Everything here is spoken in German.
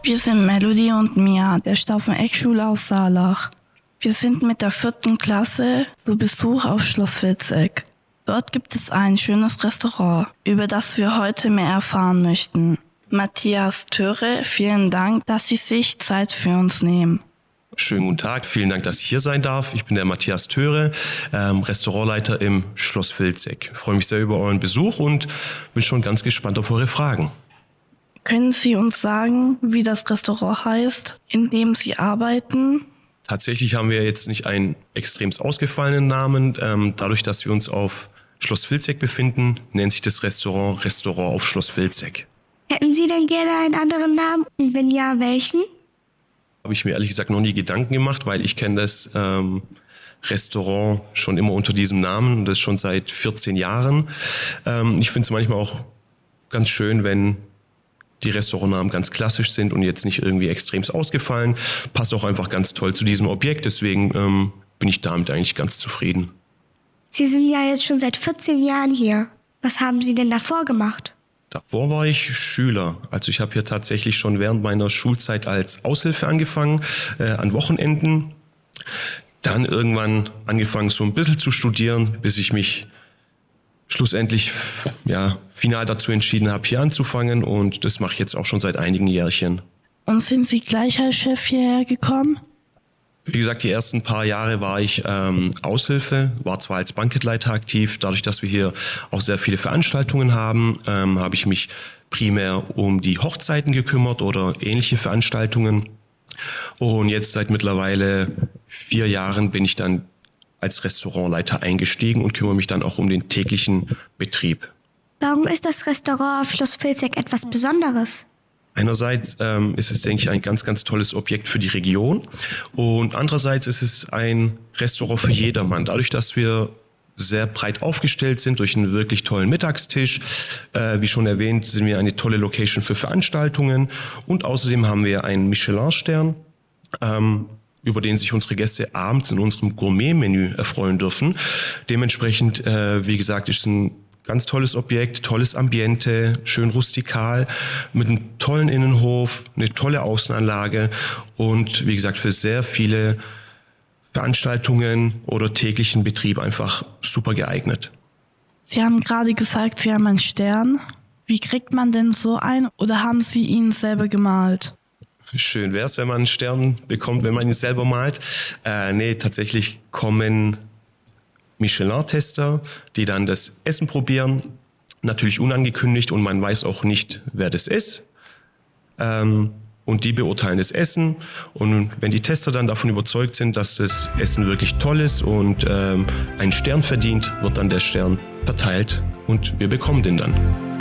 Wir sind Melody und Mia, der Stauffeneck-Schule aus Saalach. Wir sind mit der 4. Klasse zu Besuch auf Schloss Vilseck. Dort gibt es ein schönes Restaurant, über das wir heute mehr erfahren möchten. Matthias Töre, vielen Dank, dass Sie sich Zeit für uns nehmen. Schönen guten Tag, vielen Dank, dass ich hier sein darf. Ich bin der Matthias Töre, Restaurantleiter im Schloss Vilseck. Ich freue mich sehr über euren Besuch und bin schon ganz gespannt auf eure Fragen. Können Sie uns sagen, wie das Restaurant heißt, in dem Sie arbeiten? Tatsächlich haben wir jetzt nicht einen extremst ausgefallenen Namen. Dadurch, dass wir uns auf Schloss Vilseck befinden, nennt sich das Restaurant auf Schloss Vilseck. Hätten Sie denn gerne einen anderen Namen? Und wenn ja, welchen? Habe ich mir ehrlich gesagt noch nie Gedanken gemacht, weil ich kenne das Restaurant schon immer unter diesem Namen und das schon seit 14 Jahren. Ich finde es manchmal auch ganz schön, wenn die Restaurantnamen ganz klassisch sind und jetzt nicht irgendwie extremst ausgefallen. Passt auch einfach ganz toll zu diesem Objekt, deswegen bin ich damit eigentlich ganz zufrieden. Sie sind ja jetzt schon seit 14 Jahren hier. Was haben Sie denn davor gemacht? Davor war ich Schüler. Also ich habe hier tatsächlich schon während meiner Schulzeit als Aushilfe angefangen, an Wochenenden. Dann irgendwann angefangen so ein bisschen zu studieren, bis ich mich schlussendlich final dazu entschieden habe, hier anzufangen. Und das mache ich jetzt auch schon seit einigen Jährchen. Und sind Sie gleich als Chef hierher gekommen? Wie gesagt, die ersten paar Jahre war ich Aushilfe, war zwar als Banketleiter aktiv. Dadurch, dass wir hier auch sehr viele Veranstaltungen haben, habe ich mich primär um die Hochzeiten gekümmert oder ähnliche Veranstaltungen. Und jetzt seit mittlerweile 4 Jahren bin ich dann als Restaurantleiter eingestiegen und kümmere mich dann auch um den täglichen Betrieb. Warum ist das Restaurant auf Schloss Vilseck etwas Besonderes? Einerseits ist es, denke ich, ein ganz, ganz tolles Objekt für die Region und andererseits ist es ein Restaurant für jedermann. Dadurch, dass wir sehr breit aufgestellt sind durch einen wirklich tollen Mittagstisch. Wie schon erwähnt, sind wir eine tolle Location für Veranstaltungen und außerdem haben wir einen Michelin-Stern, über den sich unsere Gäste abends in unserem Gourmet-Menü erfreuen dürfen. Dementsprechend, wie gesagt, ist es ein ganz tolles Objekt, tolles Ambiente, schön rustikal, mit einem tollen Innenhof, eine tolle Außenanlage und wie gesagt für sehr viele Veranstaltungen oder täglichen Betrieb einfach super geeignet. Sie haben gerade gesagt, Sie haben einen Stern. Wie kriegt man denn so einen oder haben Sie ihn selber gemalt? Schön wäre es, wenn man einen Stern bekommt, wenn man ihn selber malt. Tatsächlich kommen Michelin-Tester, die dann das Essen probieren, natürlich unangekündigt und man weiß auch nicht, wer das ist. Und die beurteilen das Essen und wenn die Tester dann davon überzeugt sind, dass das Essen wirklich toll ist und einen Stern verdient, wird dann der Stern verteilt und wir bekommen den dann.